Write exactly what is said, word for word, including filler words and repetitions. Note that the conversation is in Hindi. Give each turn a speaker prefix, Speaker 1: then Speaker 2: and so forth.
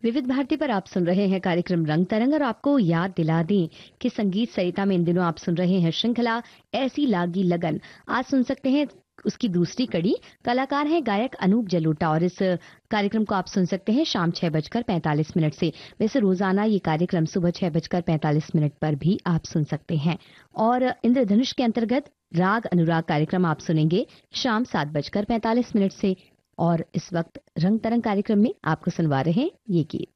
Speaker 1: विविध भारती पर आप सुन रहे हैं कार्यक्रम रंग तरंग और आपको याद दिला दें कि संगीत सरिता में इन दिनों आप सुन रहे हैं श्रृंखला ऐसी लागी लगन। आज सुन सकते हैं उसकी दूसरी कड़ी। कलाकार हैं गायक अनूप जलोटा और इस कार्यक्रम को आप सुन सकते हैं शाम छह बजकर पैंतालीस मिनट से। वैसे रोजाना ये कार्यक्रम सुबह छह बजकर पैंतालीस मिनट पर भी आप सुन सकते हैं। और इंद्रधनुष के अंतर्गत राग अनुराग कार्यक्रम आप सुनेंगे शाम सात बजकर पैंतालीस मिनट से। और इस वक्त रंग तरंग कार्यक्रम में आपको सुनवा रहे हैं ये गीत।